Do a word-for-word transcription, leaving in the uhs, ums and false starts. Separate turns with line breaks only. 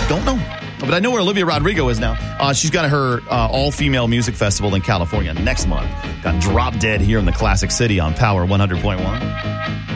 don't know. But I know where Olivia Rodrigo is now. Uh, she's got her uh, all-female music festival in California next month. Got Drop Dead here in the Classic City on Power one hundred point one.